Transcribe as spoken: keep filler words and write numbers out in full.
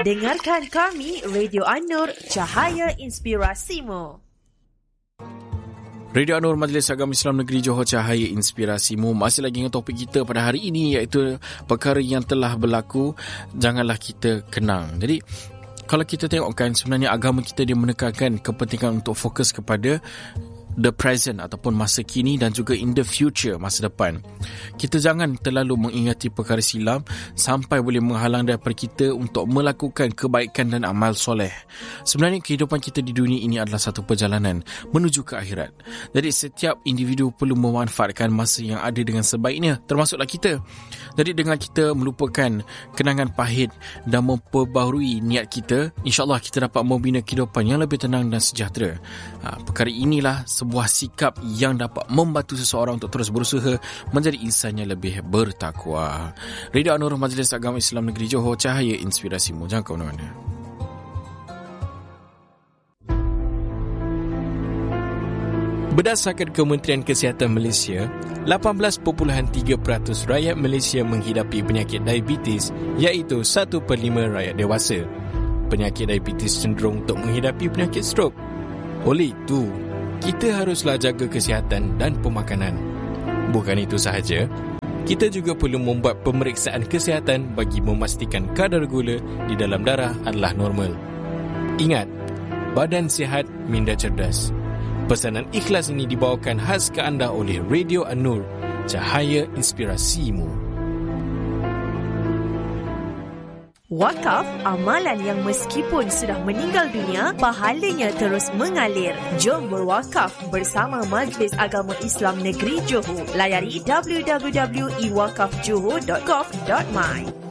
Dengarkan kami, Radio An-Nur, Cahaya Inspirasimu. Radio An-Nur, Majlis Agama Islam Negeri Johor, Cahaya Inspirasimu. Masih lagi dengan topik kita pada hari ini, iaitu perkara yang telah berlaku, janganlah kita kenang. Jadi, kalau kita tengokkan, sebenarnya agama kita dia menekankan kepentingan untuk fokus kepada the present ataupun masa kini dan juga in the future, masa depan. Kita jangan terlalu mengingati perkara silam sampai boleh menghalang daripada kita untuk melakukan kebaikan dan amal soleh. Sebenarnya kehidupan kita di dunia ini adalah satu perjalanan menuju ke akhirat. Jadi setiap individu perlu memanfaatkan masa yang ada dengan sebaiknya, termasuklah kita. Jadi dengan kita melupakan kenangan pahit dan memperbaharui niat kita, insya-Allah kita dapat membina kehidupan yang lebih tenang dan sejahtera. Ha, perkara inilah sebuah sikap yang dapat membantu seseorang untuk terus berusaha menjadi insan yang lebih bertakwa. Radio An-Nur, Majlis Agama Islam Negeri Johor, Cahaya Inspirasimu. Jangan ke mana-mana. Berdasarkan Kementerian Kesihatan Malaysia, lapan belas perpuluhan tiga peratus rakyat Malaysia menghidapi penyakit diabetes, iaitu satu per lima rakyat dewasa. Penyakit diabetes cenderung untuk menghidapi penyakit strok. Oleh itu, kita haruslah jaga kesihatan dan pemakanan. Bukan itu sahaja, kita juga perlu membuat pemeriksaan kesihatan bagi memastikan kadar gula di dalam darah adalah normal. Ingat, badan sihat, minda cerdas. Pesanan ikhlas ini dibawakan khas ke anda oleh Radio An-Nur, Cahaya Inspirasimu. Wakaf, amalan yang meskipun sudah meninggal dunia, pahalanya terus mengalir. Jom berwakaf bersama Majlis Agama Islam Negeri Johor. Layari w w w dot i wakaf johor dot gov dot my.